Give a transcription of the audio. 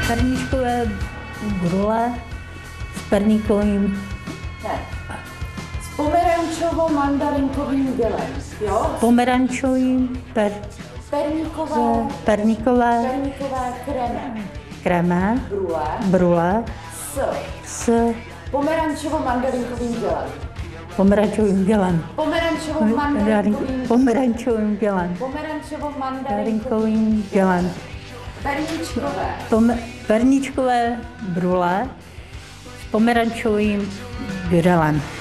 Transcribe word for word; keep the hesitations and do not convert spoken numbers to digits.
perníčkové brule s perníkovým. Ne. S pomerančovo-mandarinkovým gelem, jo? Pomerančovým, per, Perníkové, perníkové, perníkové kreme, kreme, brule brule s s pomerančovo-mandarinkovým gelem. pomerančovým gelem. Pomerančovo-mandarinkovým Pomerančovým gelem. Pomerančovo-mandarinkovým Perníkovým gelem. perníčkové, Pom, perníčkové brule s pomerančovým gelem.